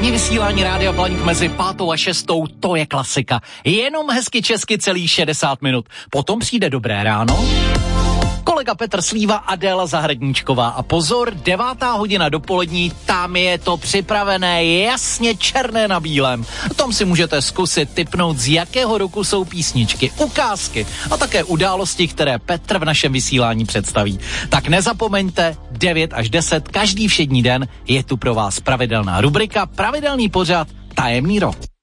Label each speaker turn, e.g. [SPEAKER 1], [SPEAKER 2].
[SPEAKER 1] Ranní vysílání Rádia Blaník mezi 5. a 6. to je klasika. Jenom hezky česky celý 60 minut. Potom přijde Dobré ráno, kolega Petr Slíva, Adéla Zahradníčková a pozor, 9. hodina dopolední, tam je to připravené jasně černé na bílém. Tom si můžete zkusit tipnout, z jakého roku jsou písničky, ukázky a také události, které Petr v našem vysílání představí. Tak nezapomeňte, 9 až 10, každý všední den je tu pro vás pravidelná rubrika, pravidelný pořad Tajemný rok.